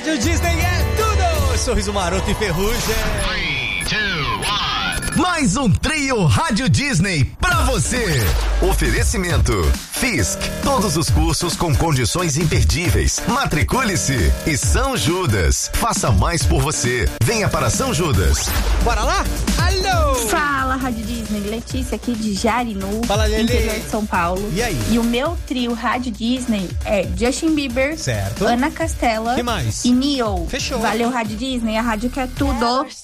Rádio Disney é tudo! Sorriso maroto e ferrugem. 3, 2, 1. Mais um trio Rádio Disney pra você. Oferecimento Fisk, todos os cursos com condições imperdíveis. Matricule-se. E São Judas, faça mais por você. Venha para São Judas. Bora lá? Alô! Fala, Rádio Disney, Letícia aqui de Jarinu, Fala, Lelê. interior de São Paulo. E aí? E o meu trio Rádio Disney é Justin Bieber, Certo. Ana Castela Que mais? e Neo. Fechou. Valeu, Rádio Disney, a rádio que é tudo.